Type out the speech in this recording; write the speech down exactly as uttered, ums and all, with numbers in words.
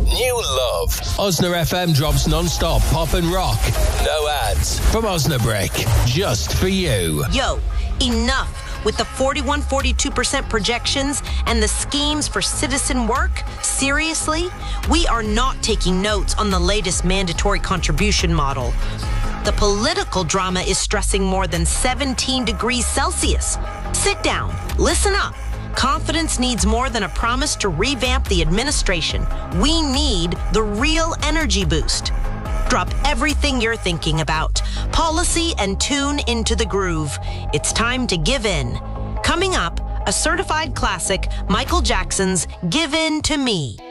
new love. Osna F M drops non-stop pop and rock. No ads. From Osnabrick. Just for you. Yo, enough with the forty-one forty-two percent projections and the schemes for citizen work. Seriously? We are not taking notes on the latest mandatory contribution model. The political drama is stressing more than seventeen degrees Celsius. Sit down. Listen up. Confidence needs more than a promise to revamp the administration. We need the real energy boost. Drop everything you're thinking about, policy, and tune into the groove. It's time to give in. Coming up, a certified classic, Michael Jackson's Give In to Me.